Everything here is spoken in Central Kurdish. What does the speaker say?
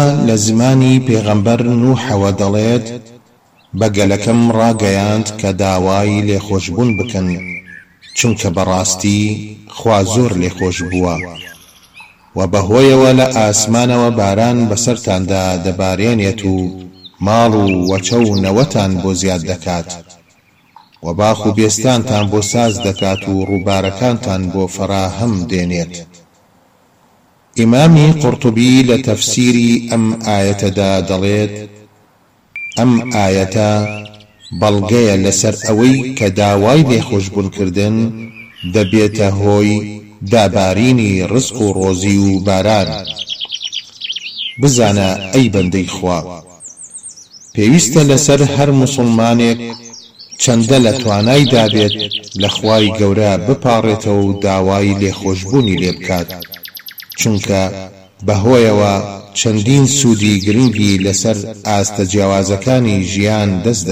خواجە لە زمانی پێغەمبەر نوحەوە دەڵێت بە گەلەکەم ڕاگەیاند کە داوای لێخۆشبوون بکەن چونکە بەڕاستی خوا زۆر لێخۆش بووە و بەهۆیەوە لە ئاسمانەوە باران بەسەرتاندا دەبارێنێت و ماڵ و وەچە و نەوەتان بۆ زیاد دەکات و باخ و بێستانتان بۆ ساز دەکات و ڕووبارەکانتان بۆ فەراهەم دێنێت. ئیمامی قورتوبی لە تەفسیری ئەم ئایەتەدا دەڵێت ئەم ئایەتە بەڵگەیە لەسەر ئەوەی کە داوای لێخۆشبوونکردن دەبێتە هۆی دابارینی ڕزق و ڕۆزی و باران. بزانە ئەی بەندەی خوا، پێویستە لەسەر هەر موسڵمانێک چەندە لە توانای دابێت لە خوای گەورە بپاڕێتەوە و داوای لێخۆشبوونی لێ بکات، چونکە بەهۆیەوە چەندین سوودی گرنگی لەسەر ئاستە جیاوازەکانی ژیان دەست